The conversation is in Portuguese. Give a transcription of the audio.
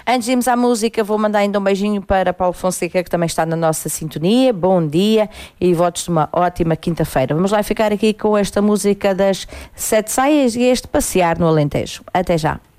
Antes de irmos à música, vou mandar ainda um beijinho para Paulo Fonseca, que também está na nossa sintonia. Bom dia e votos de uma ótima quinta-feira. Vamos lá ficar aqui com esta música das Sete Saias e este Passear no Alentejo. Até já.